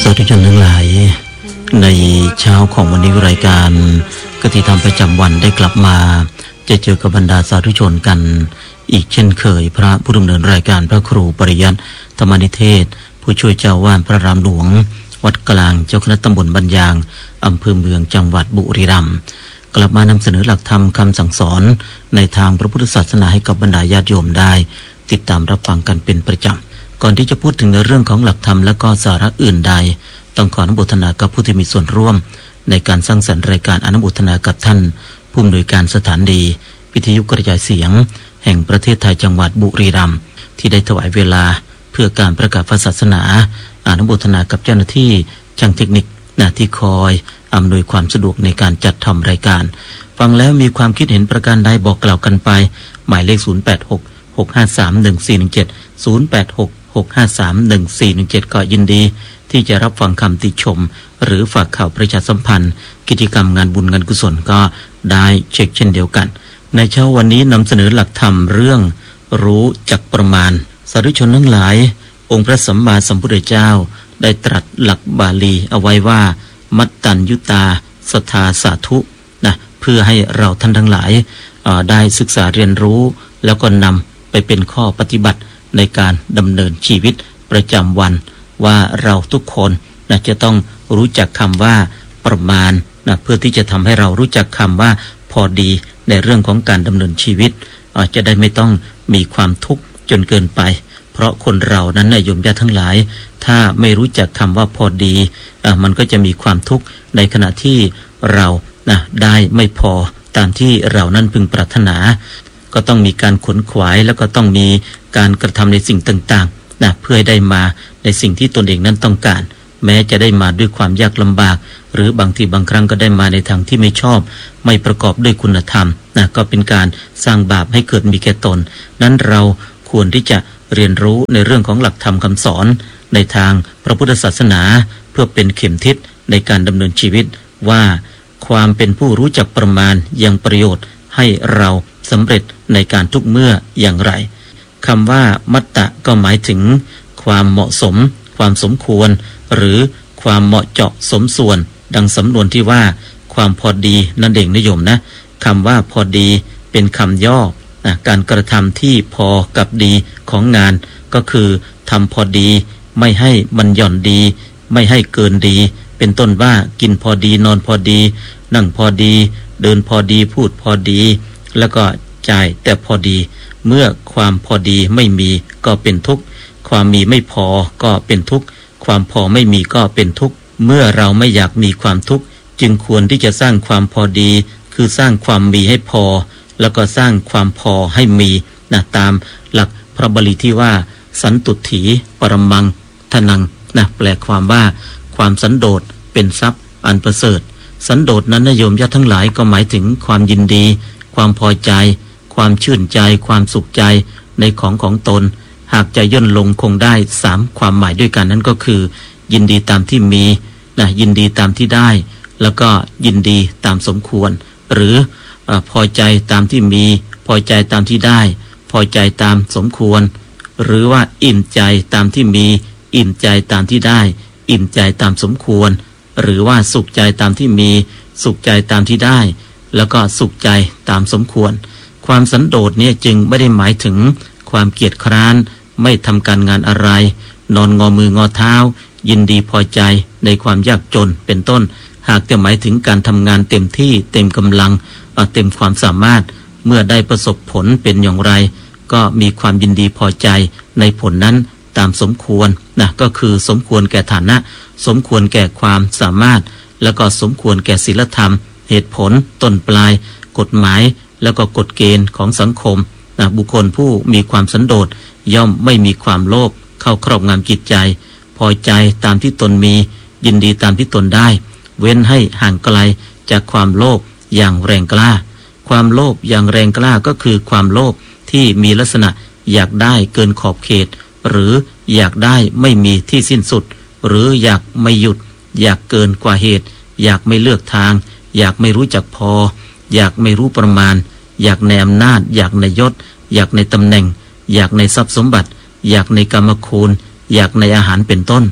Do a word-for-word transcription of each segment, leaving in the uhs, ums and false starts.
าธุชนทั้งหลายในเช้าของวันนี้รายการกติธรรมประจำวันได้กลับมาจะเจอกับบรรดาสาธุชนกันอีกเช่นเคยพระผู้ดำเนินรายการพระครูปริยัติธรรมนิเทศผู้ช่วยเจ้าวาดพระรามหลวงวัดกลางเจ้าคณะตำบลบรรยางอำเภอเมืองจังหวัดบุรีรัมย์กลับมานำเสนอหลักธรรมคำสั่งสอนในทางพระพุทธศาสนาให้กับบรรดาญาติโยมได้ติดตามรับฟังกันเป็นประจำก่อนที่จะพูดถึงในเรื่องของหลักธรรมและก็สาระอื่นใดต้องขออนุโมทนากับผู้ที่มีส่วนร่วมในการสร้างสรรค์รายการอนุโมทนากับท่านผู้อำนวยการสถานีวิทยุกระจายเสียงแห่งประเทศไทยจังหวัดบุรีรัมย์ที่ได้ถวายเวลาเพื่อการประกาศศาสนาอนุโมทนากับเจ้าหน้าที่ช่างเทคนิคหน้าที่คอยอำนวยความสะดวกในการจัดทำรายการฟังแล้วมีความคิดเห็นประการใดบอกกล่าวกันไปหมายเลขศูนย์ แปด หก หก ห้า สาม หนึ่ง สี่ หนึ่ง เจ็ด ศูนย์ แปด หก หก ห้า สาม หนึ่ง สี่ หนึ่ง เจ็ดก็ยินดีที่จะรับฟังคำติชมหรือฝากข่าวประชาสัมพันธ์กิจกรรมงานบุญงานกุศลก็ได้เช็คเช่นเดียวกันในเช้าวันนี้นำเสนอหลักธรรมเรื่องรู้จักประมาณสาธุชนทั้งหลายองค์พระสัมมาสัมพุทธเจ้าได้ตรัสหลักบาลีเอาไว้ว่ามัตตัญญุตาสัทธาสาธุนะเพื่อให้เราท่านทั้งหลายได้ศึกษาเรียนรู้แล้วก็นำไปเป็นข้อปฏิบัติในการดำเนินชีวิตประจำวันว่าเราทุกคนนะจะต้องรู้จักคำว่าประมาณนะเพื่อที่จะทำให้เรารู้จักคำว่าพอดีในเรื่องของการดำเนินชีวิตอาจจะได้ไม่ต้องมีความทุกข์จนเกินไปเพราะคนเรานั้นนะโยมญาติทั้งหลายถ้าไม่รู้จักคำว่าพอดีอ่ะมันก็จะมีความทุกข์ในขณะที่เรานะได้ไม่พอตามที่เรานั้นพึงปรารถนาก็ต้องมีการขวนขวายแล้วก็ต้องมีการกระทำในสิ่งต่างๆนะเพื่อให้ได้มาในสิ่งที่ตนเองนั้นต้องการแม้จะได้มาด้วยความยากลำบากหรือบางทีบางครั้งก็ได้มาในทางที่ไม่ชอบไม่ประกอบด้วยคุณธรรมนะก็เป็นการสร้างบาปให้เกิดมีแก่ตนนั้นเราควรที่จะเรียนรู้ในเรื่องของหลักธรรมคำสอนในทางพระพุทธศาสนาเพื่อเป็นเข็มทิศในการดำเนินชีวิตว่าความเป็นผู้รู้จักประมาณยังประโยชน์ให้เราสำเร็จในการทุกเมื่ออย่างไรคำว่ามัตตะก็หมายถึงความเหมาะสมความสมควรหรือความเหมาะเจาะสมส่วนดังสำนวนที่ว่าความพอดีนั่นเองนิยมนะคำว่าพอดีเป็นคำย่อนะการกระทำที่พอกับดีของงานก็คือทำพอดีไม่ให้มันหย่อนดีไม่ให้เกินดีเป็นต้นว่ากินพอดีนอนพอดีนั่งพอดีเดินพอดีพูดพอดีแล้วก็จ่ายแต่พอดีเมื่อความพอดีไม่มีก็เป็นทุกข์ความมีไม่พอก็เป็นทุกข์ความพอไม่มีก็เป็นทุกข์เมื่อเราไม่อยากมีความทุกข์จึงควรที่จะสร้างความพอดีคือสร้างความมีให้พอแล้วก็สร้างความพอให้มีนะตามหลักพระบาลีที่ว่าสันตุถีปรมังทนังนะแปลความว่าความสันโดษเป็นทรัพย์อันประเสริฐสันโดษนั้นโยมญาติทั้งหลายก็หมายถึงความยินดีความพอใจความชื่นใจความสุขใจในของของตนหากจะย่นลงคงได้สามความหมายด้วยกันนั้นก็คือยินดีตามที่มีนะยินดีตามที่ได้แล้วก็ยินดีตามสมควรหรือพอใจตามที่มีพอใจตามที่ได้พอใจตามสมควรหรือว่าอิ่มใจตามที่มีอิ่มใจตามที่ได้อิ่มใจตามสมควรหรือว่าสุขใจตามที่มีสุขใจตามที่ได้แล้วก็สุขใจตามสมควรความสันโดษเนี่ยจึงไม่ได้หมายถึงความเกียจคร้านไม่ทำการงานอะไรนอนงอมืองอเท้ายินดีพอใจในความยากจนเป็นต้นหากจะหมายถึงการทำงานเต็มที่เต็มกำลังเต็มความสามารถเมื่อได้ประสบผลเป็นอย่างไรก็มีความยินดีพอใจในผลนั้นตามสมควรนะก็คือสมควรแก่ฐานะสมควรแก่ความสามารถแล้วก็สมควรแก่ศีลธรรมเหตุผลต้นปลายกฎหมายแล้วก็กฎเกณฑ์ของสังคมนะบุคคลผู้มีความสันโดษย่อมไม่มีความโลภเข้าครอบงำจิตใจพอใจตามที่ตนมียินดีตามที่ตนได้เว้นให้ห่างไกลจากความโลภอย่างแรงกล้าความโลภอย่างแรงกล้าก็คือความโลภที่มีลักษณะอยากได้เกินขอบเขตหรืออยากได้ไม่มีที่สิ้นสุดหรืออยากไม่หยุดอยากเกินกว่าเหตุอยากไม่เลือกทางอยากไม่รู้จักพออยากไม่รู้ประมาณอยากในอำนาจอยากในยศอยากในตำแหน่งอยากในทรัพย์สมบัติอยากในกรรมคูณอยากในอาหารเป็นต้น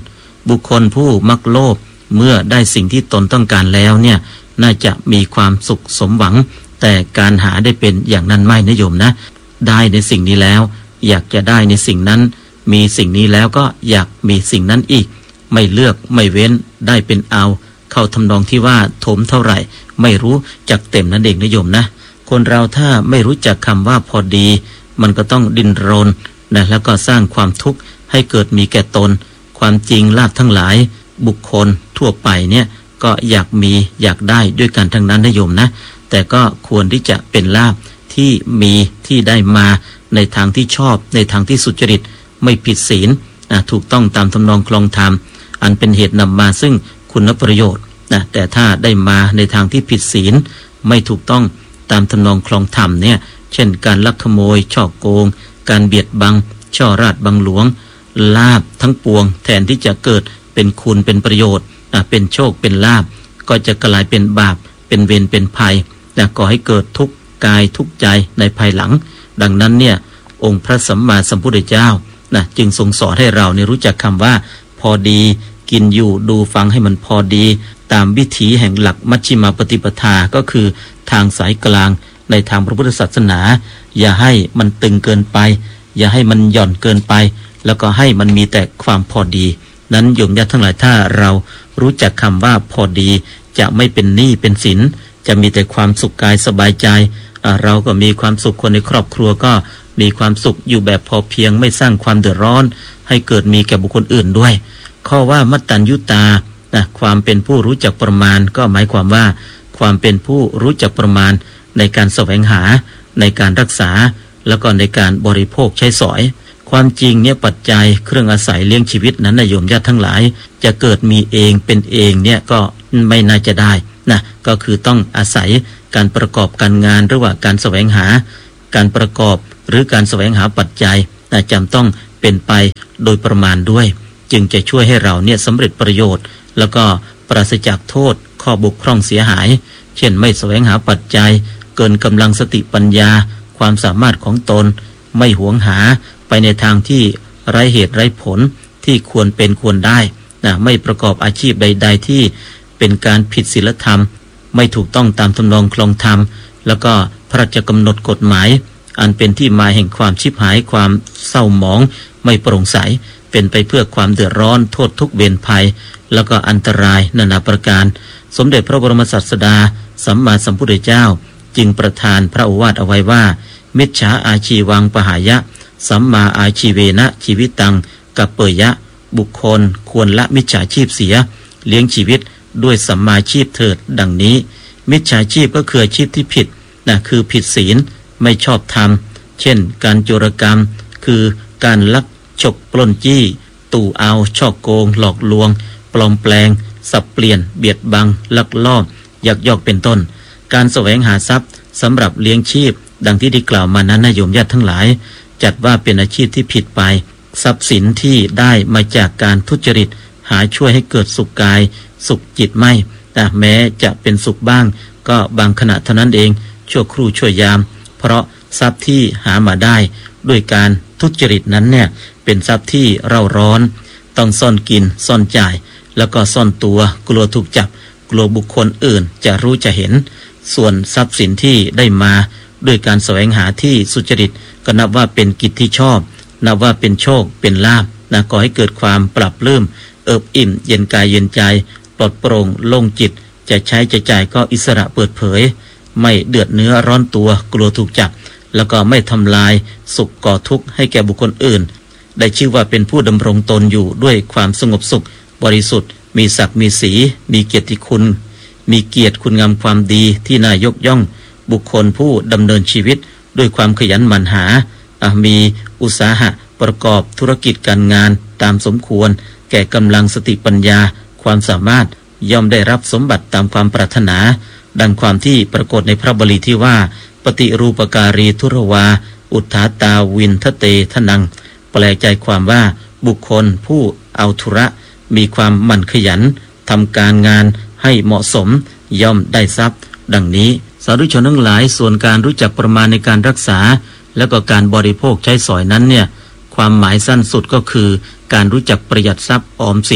บุคคลผู้มักโลภเมื่อได้สิ่งที่ตนต้องการแล้วเนี่ยน่าจะมีความสุขสมหวังแต่การหาได้เป็นอย่างนั้นไม่นิยมนะได้ในสิ่งนี้แล้วอยากจะได้ในสิ่งนั้นมีสิ่งนี้แล้วก็อยากมีสิ่งนั้นอีกไม่เลือกไม่เว้นได้เป็นเอาเข้าทำนองที่ว่าถมเท่าไหร่ไม่รู้จักเต็มนั่นเองนิยมนะคนเราถ้าไม่รู้จักคำว่าพอดีมันก็ต้องดิ้นรนนะแล้วก็สร้างความทุกข์ให้เกิดมีแก่ตนความจริงลาภทั้งหลายบุคคลทั่วไปเนี่ยก็อยากมีอยากได้ด้วยกันทั้งนั้นนิยมนะแต่ก็ควรที่จะเป็นลาภที่มีที่ได้มาในทางที่ชอบในทางที่สุจริตไม่ผิดศีลนะถูกต้องตามทำนองคลองธรรมอันเป็นเหตุนำมาซึ่งคุณประโยชน์นะแต่ถ้าได้มาในทางที่ผิดศีลไม่ถูกต้องตามทำนองคลองธรรมเนี่ยเช่นการลักขโมยฉ้อโกงการเบียดบังช่อราชบังหลวงลาภทั้งปวงแทนที่จะเกิดเป็นคุณเป็นประโยชน์นะเป็นโชคเป็นลาภก็จะกลายเป็นบาปเป็นเวรเป็นภัยนะก่อให้เกิดทุกข์กายทุกข์ใจในภายหลังดังนั้นเนี่ยองค์พระสัมมาสัมพุทธเจ้านะจึงทรงสอนให้เราเนี่ยรู้จักคำว่าพอดีกินอยู่ดูฟังให้มันพอดีตามวิถีแห่งหลักมัชฌิมาปฏิปทาก็คือทางสายกลางในทางพระพุทธศาสนาอย่าให้มันตึงเกินไปอย่าให้มันหย่อนเกินไปแล้วก็ให้มันมีแต่ความพอดีนั้นโยมญาติทั้งหลายถ้าเรารู้จักคำว่าพอดีจะไม่เป็นหนี้เป็นสินจะมีแต่ความสุขกายสบายใจเราก็มีความสุขคนในครอบครัวก็มีความสุขอยู่แบบพอเพียงไม่สร้างความเดือดร้อนให้เกิดมีแก่บุคคลอื่นด้วยข้อว่ามัตตัญญุตานะความเป็นผู้รู้จักประมาณก็หมายความว่าความเป็นผู้รู้จักประมาณในการแสวงหาในการรักษาแล้วก็ในการบริโภคใช้สอยความจริงเนี่ยปัจจัยเครื่องอาศัยเลี้ยงชีวิตนั้นนะโยมญาติทั้งหลายจะเกิดมีเองเป็นเองเนี่ยก็ไม่น่าจะได้นะก็คือต้องอาศัยการประกอบการงานหรือว่าการแสวงหาการประกอบหรือการแสวงหาปัจจัยนะจำต้องเป็นไปโดยประมาณด้วยจึงจะช่วยให้เราเนี่ยสำเร็จประโยชน์แล้วก็ปราศจากโทษข้อบกพร่องเสียหายเช่นไม่แสวงหาปัจจัยเกินกำลังสติปัญญาความสามารถของตนไม่หวงหาไปในทางที่ไร้เหตุไร้ผลที่ควรเป็นควรได้นะไม่ประกอบอาชีพใดๆที่เป็นการผิดศีลธรรมไม่ถูกต้องตามทำนองคลองธรรมแล้วก็พระราชกำหนดกฎหมายอันเป็นที่มาแห่งความชิบหายความเศร้าหมองไม่โปร่งใสเป็นไปเพื่อความเดือดร้อนโทษทุกข์เวรภัยแล้วก็อันตรายนานาประการสมเด็จพระบรมศาสดาสัมมาสัมพุทธเจ้าจึงประทานพระโอวาทเอาไว้ว่ามิจฉาอาชีวังปหายะสัมมาอาชีเวนะชีวิตังกัปเปยะบุคคลควรละมิจฉาชีพเสียเลี้ยงชีวิตด้วยสัมมาชีพเถิดดังนี้มิจฉาชีพก็คืออาชีพที่ผิดนะคือผิดศีลไม่ชอบธรรมเช่นการโจรกรรมคือการลักฉกปล้นจี้ตู่เอาช่อโกงหลอกลวงปลอมแปลงสับเปลี่ยนเบียดบังลักลอบยักยอกเป็นต้นการแสวงหาทรัพย์สำหรับเลี้ยงชีพดังที่ได้กล่าวมานั้นนะโยมญาติทั้งหลายจัดว่าเป็นอาชีพที่ผิดไปทรัพย์สินที่ได้มาจากการทุจริตหาช่วยให้เกิดสุขกายสุขจิตไม่แต่แม้จะเป็นสุขบ้างก็บางขณะเท่านั้นเองชั่วครู่ชั่วยามเพราะทรัพย์ที่หามาได้ด้วยการทุจริตนั้นเนี่ยเป็นทรัพย์ที่เร่าร้อนต้องซ่อนกินซ่อนจ่ายแล้วก็ซ่อนตัวกลัวถูกจับกลัวบุคคลอื่นจะรู้จะเห็นส่วนทรัพย์สินที่ได้มาด้วยการแสวงหาที่สุจริตก็นับว่าเป็นกิจที่ชอบนับว่าเป็นโชคเป็นลาภนะก่อให้เกิดความปรับปลื้มเอิบอิ่มเย็นกายเย็นใจปลอดโปร่งโล่งจิตจะใช้จะจ่ายก็อิสระเปิดเผยไม่เดือดเนื้อร้อนตัวกลัวถูกจับแล้วก็ไม่ทำลายสุขก่อทุกข์ให้แก่บุคคลอื่นได้ชื่อว่าเป็นผู้ดำรงตนอยู่ด้วยความสงบสุขบริสุทธิ์มีศักดิ์มีศรีมีเกียรติคุณมีเกียรติคุณงามความดีที่น่ายกย่องบุคคลผู้ดำเนินชีวิตด้วยความขยันหมั่นหามีอุตสาหะประกอบธุรกิจการงานตามสมควรแก่กำลังสติปัญญาความสามารถย่อมได้รับสมบัติตามความปรารถนาดังความที่ปรากฏในพระบาลีที่ว่าปฏิรูปการีทุรวาอุทธาตาวินทเตทนังแปลใจความว่าบุคคลผู้เอาธุระมีความหมั่นขยันทำการงานให้เหมาะสมย่อมได้ทรัพย์ดังนี้สาธุชนทั้งหลายส่วนการรู้จักประมาณในการรักษาแล้วก็การบริโภคใช้สอยนั้นเนี่ยความหมายสั้นสุดก็คือการรู้จักประหยัดทรัพย์ออมสิน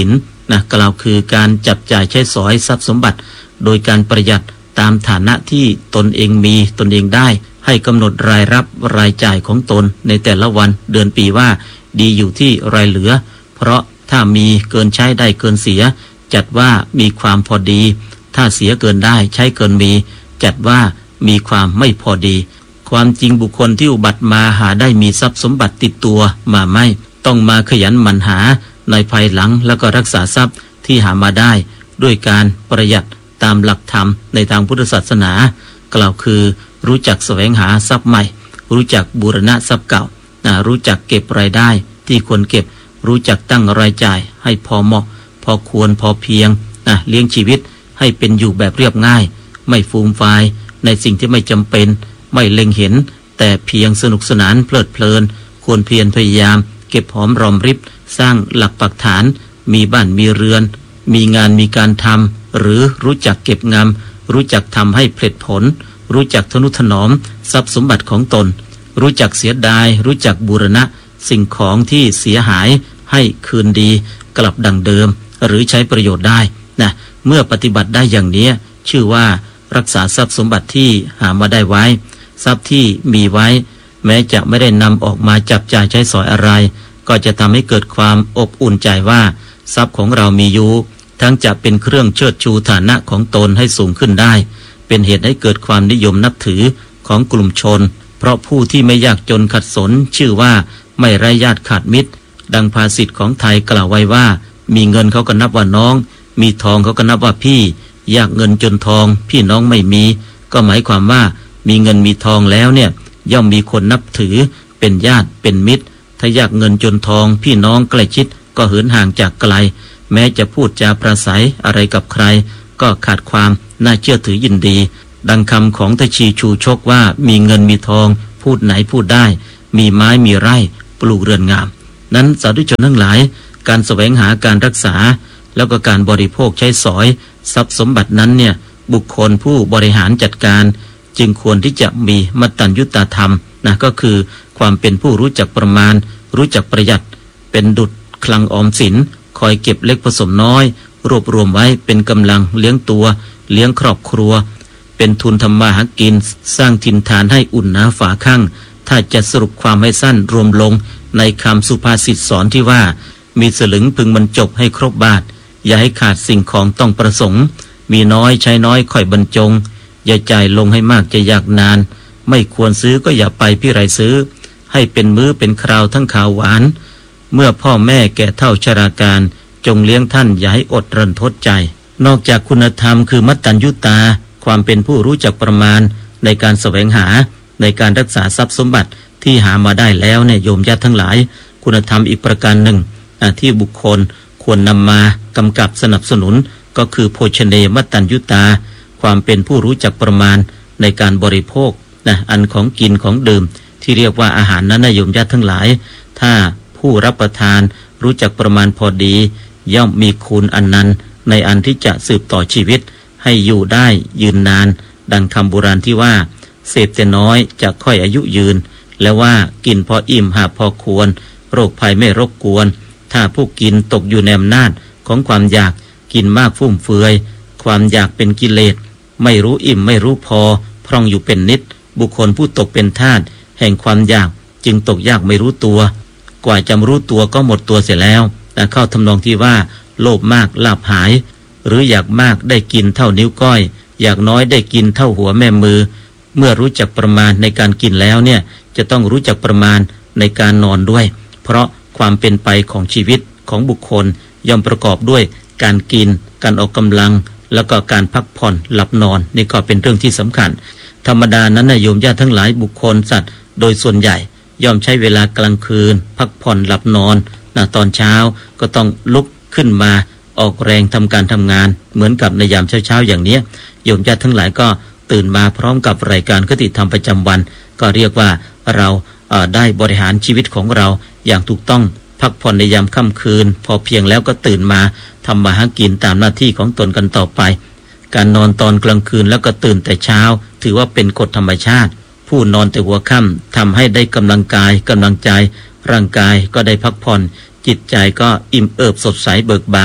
นะกล่าวคือการจับจ่ายใช้สอยทรัพย์สมบัติโดยการประหยัดตามฐานะที่ตนเองมีตนเองได้ให้กำหนดรายรับรายจ่ายของตนในแต่ละวันเดือนปีว่าดีอยู่ที่รายเหลือเพราะถ้ามีเกินใช้ได้เกินเสียจัดว่ามีความพอดีถ้าเสียเกินได้ใช้เกินมีจัดว่ามีความไม่พอดีความจริงบุคคลที่อุบัติมาหาได้มีทรัพย์สมบัติติดตัวมาไม่ต้องมาขยันหมั่นหาในภายหลังแล้วก็รักษาทรัพย์ที่หามาได้ด้วยการประหยัดตามหลักธรรมในทางพุทธศาสนากล่าวคือรู้จักแสวงหาทรัพย์ใหม่รู้จักบูรณะทรัพย์เก่ารู้จักเก็บรายได้ที่ควรเก็บรู้จักตั้งรายจ่ายให้พอเหมาะพอควรพอเพียงนะเลี้ยงชีวิตให้เป็นอยู่แบบเรียบง่ายไม่ฟูมฟายในสิ่งที่ไม่จำเป็นไม่เล็งเห็นแต่เพียงสนุกสนานเพลิดเพลินควรเพียรพยายามเก็บหอมรอมริบสร้างหลักปักฐานมีบ้านมีเรือนมีงานมีการทำหรือรู้จักเก็บงำรู้จักทำให้ผลิผลรู้จักทนุถนอมทรัพย์สมบัติของตนรู้จักเสียดายรู้จักบูรณะสิ่งของที่เสียหายให้คืนดีกลับดังเดิมหรือใช้ประโยชน์ได้นะเมื่อปฏิบัติได้อย่างนี้ชื่อว่ารักษาทรัพย์สมบัติที่หามาได้ไว้ทรัพย์ที่มีไว้แม้จะไม่ได้นำออกมาจับจ่ายใช้สอยอะไรก็จะทำให้เกิดความอบอุ่นใจว่าทรัพย์ของเรามีอยู่ทั้งจะเป็นเครื่องเชิดชูฐานะของตนให้สูงขึ้นได้เป็นเหตุให้เกิดความนิยมนับถือของกลุ่มชนเพราะผู้ที่ไม่ยากจนขัดสนชื่อว่าไม่ไร้ญาติขาดมิตรดังภาษิตของไทยกล่าวไว้ว่ามีเงินเขาก็นับว่าน้องมีทองเขาก็นับว่าพี่ยากเงินจนทองพี่น้องไม่มีก็หมายความว่ามีเงินมีทองแล้วเนี่ยย่อมมีคนนับถือเป็นญาติเป็นมิตรถ้ายากเงินจนทองพี่น้องใกล้ชิดก็เหินห่างจากไกลแม้จะพูดจาประสัยอะไรกับใครก็ขาดความน่าเชื่อถือยินดีดังคำของทชีชูชกว่ามีเงินมีทองพูดไหนพูดได้มีไม้มีไร่ปลูกเรือนงามนั้นสาธุชนทั้งหลายการแสวงหาการรักษาแล้วก็การบริโภคใช้สอยทรัพย์สมบัตินั้นเนี่ยบุคคลผู้บริหารจัดการจึงควรที่จะมีมัตตัญญุตธรรมนะก็คือความเป็นผู้รู้จักประมาณรู้จักประหยัดเป็นดุจคลังออมสินคอยเก็บเล็กผสมน้อยรวบรวมไว้เป็นกำลังเลี้ยงตัวเลี้ยงครอบครัวเป็นทุนทำมาหากินสร้างถิ่นฐานให้อุ่นหนาฝาข้างถ้าจะสรุปความให้สั้นรวมลงในคำสุภาษิตสอนที่ว่ามีสลึงพึงบรรจบให้ครบบาทอย่าให้ขาดสิ่งของต้องประสงค์มีน้อยใช้น้อยค่อยบรรจงอย่าจ่ายลงให้มากจะยากนานไม่ควรซื้อก็อย่าไปพี่ไรซื้อให้เป็นมื้อเป็นคราวทั้งขาวหวานเมื่อพ่อแม่แก่เฒ่าชราการจงเลี้ยงท่านอย่าให้อดรันทดใจนอกจากคุณธรรมคือมัตตัญญุตาความเป็นผู้รู้จักประมาณในการแสวงหาในการรักษาทรัพย์สมบัติที่หามาได้แล้วเนี่ยโยมญาติทั้งหลายคุณธรรมอีกประการหนึ่งที่บุคคลควรนำมากำกับสนับสนุนก็คือโภชเนมัตตัญญุตาความเป็นผู้รู้จักประมาณในการบริโภคนะอันของกินของดื่มที่เรียกว่าอาหารนั้นนะโยมญาติทั้งหลายถ้าผู้รับประทานรู้จักประมาณพอดีย่อมมีคุณอันนั้นในอันที่จะสืบต่อชีวิตให้อยู่ได้ยืนนานดังคำโบราณที่ว่าเสพแต่น้อยจะค่อยอายุยืนและว่ากินพออิ่มหาพอควรโรคภัยไม่รบกวนถ้าผู้กินตกอยู่ในอำนาจของความอยากกินมากฟุ่มเฟือยความอยากเป็นกิเลสไม่รู้อิ่มไม่รู้พอพร่องอยู่เป็นนิดบุคคลผู้ตกเป็นทาสแห่งความอยากจึงตกยากไม่รู้ตัวกว่าจะรู้ตัวก็หมดตัวเสียแล้วแต่เข้าทำนองที่ว่าโลภมากลาภหายหรืออยากมากได้กินเท่านิ้วก้อยอยากน้อยได้กินเท่าหัวแม่มือเมื่อรู้จักประมาณในการกินแล้วเนี่ยจะต้องรู้จักประมาณในการนอนด้วยเพราะความเป็นไปของชีวิตของบุคคลย่อมประกอบด้วยการกินการออกกำลังแล้วก็การพักผ่อนหลับนอนนี่ก็เป็นเรื่องที่สำคัญธรรมดานั้นนะโยมญาติทั้งหลายบุคคลสัตว์โดยส่วนใหญ่ย่อมใช้เวลากลางคืนพักผ่อนหลับนอนนะตอนเช้าก็ต้องลุกขึ้นมาออกแรงทำการทำงานเหมือนกับในยามเช้าๆอย่างนี้โยมญาติทั้งหลายก็ตื่นมาพร้อมกับรายการคติธรรมประจำวันก็เรียกว่าเราเอ่อได้บริหารชีวิตของเราอย่างถูกต้องพักผ่อนในยามค่ำคืนพอเพียงแล้วก็ตื่นมาทำมาหากินตามหน้าที่ของตนกันต่อไปการนอนตอนกลางคืนแล้วก็ตื่นแต่เช้าถือว่าเป็นกฎธรรมชาติผู้นอนแต่หัวค่ำทำให้ได้กำลังกายกำลังใจร่างกายก็ได้พักผ่อนจิตใจก็อิ่มเอิบสดใสเบิกบาน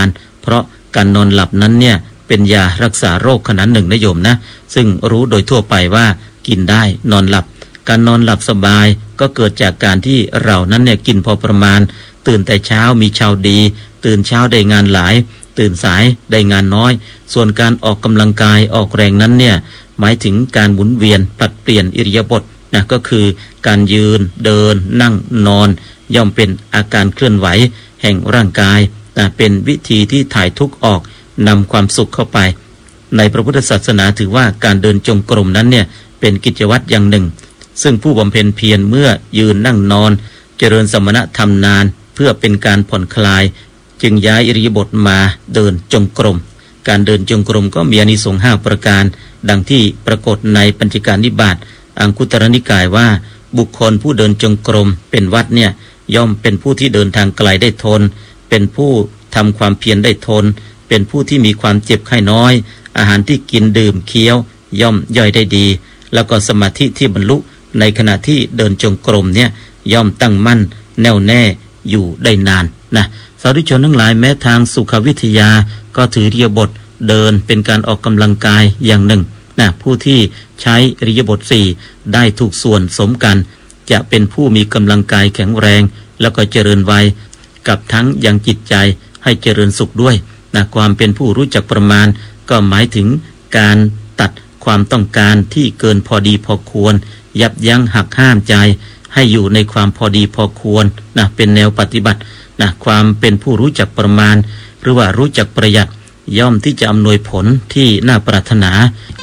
เพราะการนอนหลับนั้นเนี่ยเป็นยารักษาโรคขนาดหนึ่งนะโยมนะซึ่งรู้โดยทั่วไปว่ากินได้นอนหลับการนอนหลับสบายก็เกิดจากการที่เรานั้นเนี่ยกินพอประมาณตื่นแต่เช้ามีเช้าดีตื่นเช้าได้งานหลายตื่นสายได้งานน้อยส่วนการออกกำลังกายออกแรงนั้นเนี่ยหมายถึงการหมุนเวียนผลัดเปลี่ยนอิริยาบถนะก็คือการยืนเดินนั่งนอนย่อมเป็นอาการเคลื่อนไหวแห่งร่างกายนะเป็นวิธีที่ถ่ายทุกข์ออกนำความสุขเข้าไปในพระพุทธศาสนาถือว่าการเดินจงกรมนั้นเนี่ยเป็นกิจวัตรอย่างหนึ่งซึ่งผู้บำเพ็ญเพียรเมื่อยืนนั่งนอนเจริญสมณธรรมนานเพื่อเป็นการผ่อนคลายจึงย้ายอิริยาบถมาเดินจงกรมการเดินจงกรมก็มีอานิสงส์ห้าประการดังที่ปรากฏในปัญจการนิบาตอังคุตรนิกายว่าบุคคลผู้เดินจงกรมเป็นวัดเนี่ยย่อมเป็นผู้ที่เดินทางไกลได้ทนเป็นผู้ทำความเพียรได้ทนเป็นผู้ที่มีความเจ็บไข้น้อยอาหารที่กินดื่มเคี้ยวย่อมย่อยได้ดีแล้วก็สมาธิที่บรรลุในขณะที่เดินจงกรมเนี่ยย่อมตั้งมั่นแน่วแน่อยู่ได้นานนะสาธุชนทั้งหลายแม้ทางสุขวิทยาก็ถืออิริยาบถเดินเป็นการออกกำลังกายอย่างหนึ่งนะผู้ที่ใช้อิริยาบถสี่ได้ถูกส่วนสมกันจะเป็นผู้มีกำลังกายแข็งแรงแล้วก็เจริญวัยกับทั้งยังจิตใจให้เจริญสุขด้วยนะความเป็นผู้รู้จักประมาณก็หมายถึงการตัดความต้องการที่เกินพอดีพอควรยับยั้งหักห้ามใจให้อยู่ในความพอดีพอควรนะเป็นแนวปฏิบัตินะความเป็นผู้รู้จักประมาณหรือว่ารู้จักประหยัดย่อมที่จะอำนวยผลที่น่าปรารถนา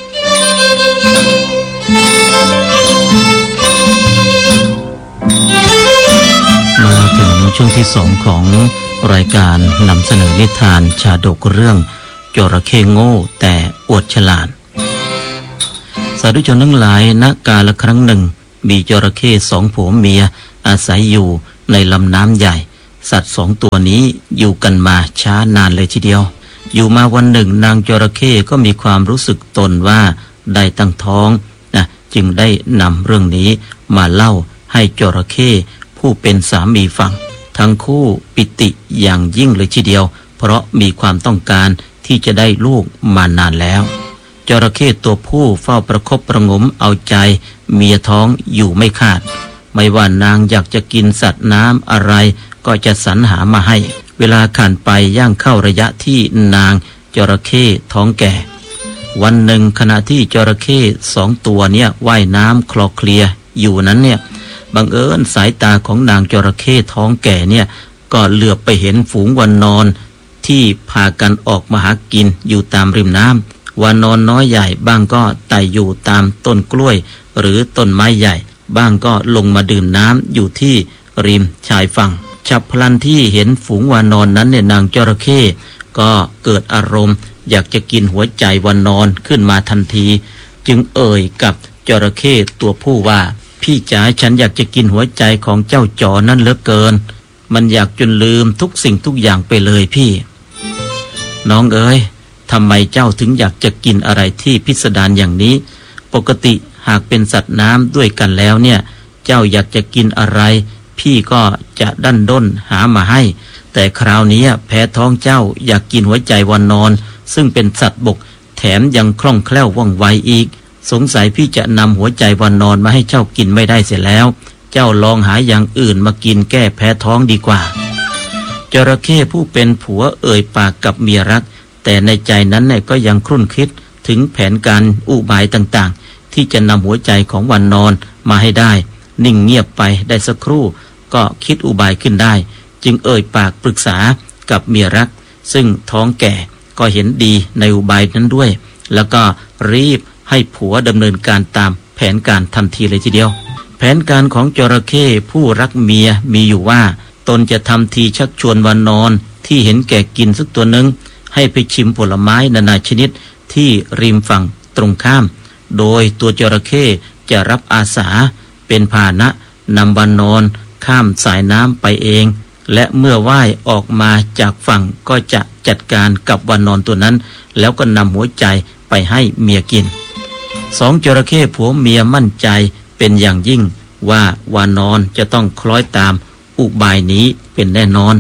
มาถึงช่วงที่สองของรายการนำเสนอนิทานชาดกเรื่องจระเข้โง่แต่อวดฉลาดสาธุชนทั้งหลายณกาลครั้งหนึ่งมีจระเข้สองผัวเมียอาศัยอยู่ในลำน้ำใหญ่สัตว์สองตัวนี้อยู่กันมาช้านานเลยทีเดียวอยู่มาวันหนึ่งนางจระเข้ก็มีความรู้สึกตนว่าได้ตั้งท้องนะจึงได้นำเรื่องนี้มาเล่าให้จระเข้ผู้เป็นสามีฟังทั้งคู่ปิติอย่างยิ่งเลยทีเดียวเพราะมีความต้องการที่จะได้ลูกมานานแล้วจระเข้ตัวผู้เฝ้าประคบประงมเอาใจเมียท้องอยู่ไม่ขาดไม่ว่านางอยากจะกินสัตว์น้ำอะไรก็จะสรรหามาให้เวลาผ่านไปย่างเข้าระยะที่นางจระเข้ท้องแก่วันหนึ่งขณะที่จระเข้สองตัวเนี่ยว่ายน้ำคลอเคลียอยู่นั้นเนี่ยบังเอิญสายตาของนางจระเข้ท้องแก่เนี่ยก็เหลือบไปเห็นฝูงวานอนที่พากันออกมาหากินอยู่ตามริมน้ำวานอนน้อยใหญ่บ้างก็ไต่อยู่ตามต้นกล้วยหรือต้นไม้ใหญ่บ้างก็ลงมาดื่มน้ำอยู่ที่ริมชายฝั่งฉับพลันที่เห็นฝูงวานอนนั้นเนี่ยนางจระเข้ก็เกิดอารมณ์อยากจะกินหัวใจวานอนขึ้นมาทันทีจึงเอ่ยกับจระเข้ตัวผู้ว่าพี่จ๋าฉันอยากจะกินหัวใจของเจ้าจอนั่นเหลือเกินมันอยากจนลืมทุกสิ่งทุกอย่างไปเลยพี่น้องเอ๋ยทำไมเจ้าถึงอยากจะกินอะไรที่พิสดารอย่างนี้ปกติหากเป็นสัตว์น้ำด้วยกันแล้วเนี่ยเจ้าอยากจะกินอะไรพี่ก็จะดั้นด้นหามาให้แต่คราวนี้แพ้ท้องเจ้าอยากกินหัวใจวานอนซึ่งเป็นสัตว์บกแถมยังคล่องแคล่วว่องไวอีกสงสัยพี่จะนำหัวใจวานอนมาให้เจ้ากินไม่ได้เสียแล้วเจ้าลองหาอย่างอื่นมากินแก้แพ้ท้องดีกว่าจระเข้ผู้เป็นผัวเอ่ยปากกับเมียรักแต่ในใจนั้นเนี่ยก็ยังครุ่นคิดถึงแผนการอุบายต่างๆที่จะนำหัวใจของวานอนมาให้ได้นิ่งเงียบไปได้สักครู่ก็คิดอุบายขึ้นได้จึงเอ่ยปากปรึกษากับเมียรักซึ่งท้องแก่ก็เห็นดีในอุบายนั้นด้วยแล้วก็รีบให้ผัวดำเนินการตามแผนการทันทีเลยทีเดียวแผนการของจระเข้ผู้รักเมียมีอยู่ว่าตนจะทำทีชักชวนวานอนที่เห็นแก่กินสักตัวหนึ่งให้ไปชิมผลไม้นานาชนิดที่ริมฝั่งตรงข้ามโดยตัวจระเข้จะรับอาสาเป็นพาหนะนำวานอนข้ามสายน้ำไปเองและเมื่อว่ายออกมาจากฝั่งก็จะจัดการกับวานอนตัวนั้นแล้วก็นำหัวใจไปให้เมียกินสองจระเข้ผัวเมียมั่นใจเป็นอย่างยิ่งว่าวานอนจะต้องคล้อยตามอุบายนี้เป็นแน่นอนเพ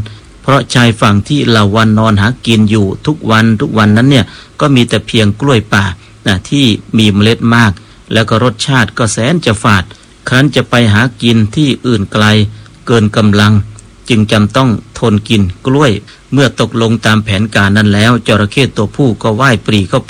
ราะชายฝั่งที่เหล่าวันนอนหากินอยู่ทุกวันทุกวันนั้นเนี่ยก็มีแต่เพียงกล้วยป่านะที่มีเมล็ดมากแล้วก็รสชาติก็แสนจะฝาดครั้นจะไปหากินที่อื่นไกลเกินกำลังจึงจำต้องทนกินกล้วยเมื่อตกลงตามแผนการนั้นแล้วจระเข้ตัวผู้ก็ว่ายปรีเข้าไป